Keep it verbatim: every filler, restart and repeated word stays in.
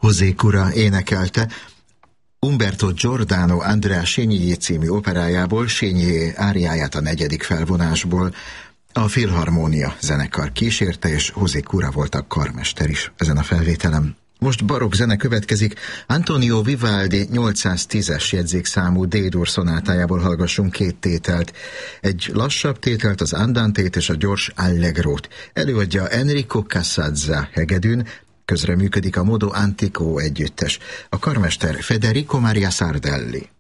José Cura énekelte Umberto Giordano Andrea Sceglie című operájából Sceglie áriáját a negyedik felvonásból. A Filharmónia zenekar kísérte, és José Cura volt a karmester is ezen a felvételem. Most barokk zene következik, Antonio Vivaldi nyolcszáztízes jegyzékszámú D-dur szonátájából hallgassunk két tételt. Egy lassabb tételt, az Andantét, és a gyors Allegrót. Előadja Enrico Casazza hegedűn, közreműködik a Modo Antico együttes. A karmester Federico Maria Sardelli.